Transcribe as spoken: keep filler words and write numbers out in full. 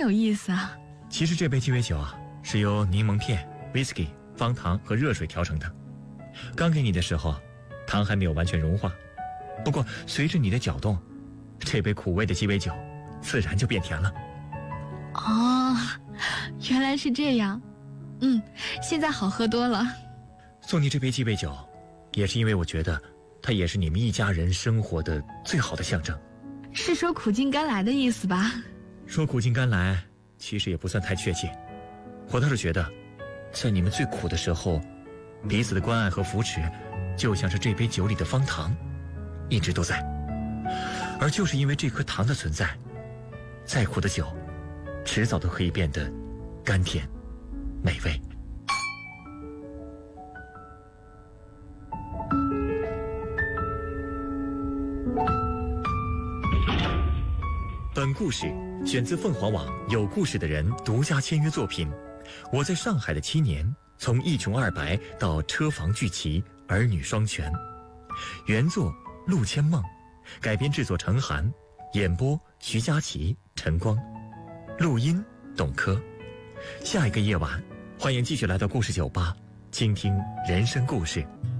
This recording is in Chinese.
有意思啊。 其实这杯鸡尾酒啊，是由柠檬片、whisky、方糖和热水调成的。刚给你的时候，糖还没有完全融化，不过随着你的搅动，这杯苦味的鸡尾酒自然就变甜了。 哦，原来是这样。嗯，现在好喝多了。 送你这杯鸡尾酒，也是因为我觉得它也是你们一家人生活的最好的象征。 是说苦尽甘来的意思吧？ 说苦尽甘来其实也不算太确切，我倒是觉得在你们最苦的时候，彼此的关爱和扶持就像是这杯酒里的方糖，一直都在。而就是因为这颗糖的存在，再苦的酒迟早都可以变得甘甜美味。本故事选自凤凰网有故事的人独家签约作品《我在上海的七年，从一穷二白到车房聚齐，儿女双全》，原作陆千梦，改编制作陈寒，演播徐佳琪、陈光，录音董珂。下一个夜晚，欢迎继续来到故事酒吧，倾听人生故事。